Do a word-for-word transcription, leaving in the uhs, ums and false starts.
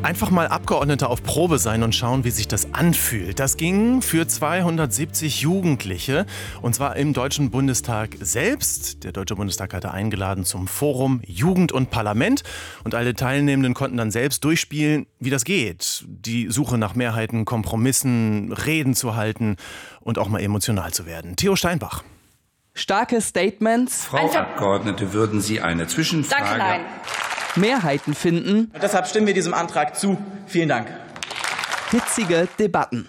Einfach mal Abgeordneter auf Probe sein und schauen, wie sich das anfühlt. Das ging für zweihundertsiebzig Jugendliche, und zwar im Deutschen Bundestag selbst. Der Deutsche Bundestag hatte eingeladen zum Forum Jugend und Parlament, und alle Teilnehmenden konnten dann selbst durchspielen, wie das geht. Die Suche nach Mehrheiten, Kompromissen, Reden zu halten und auch mal emotional zu werden. Theo Steinbach. Starke Statements. Frau Abgeordnete, würden Sie eine Zwischenfrage? Danke, nein. Mehrheiten finden. Deshalb stimmen wir diesem Antrag zu. Vielen Dank. Hitzige Debatten.